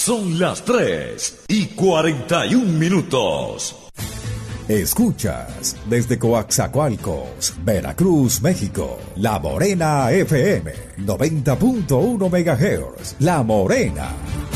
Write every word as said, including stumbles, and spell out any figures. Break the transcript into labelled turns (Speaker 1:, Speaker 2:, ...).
Speaker 1: son las tres y cuarenta y un minutos.
Speaker 2: Escuchas desde Coaxacualcos, Veracruz, México, La Morena F M, noventa punto uno megahertz. La Morena.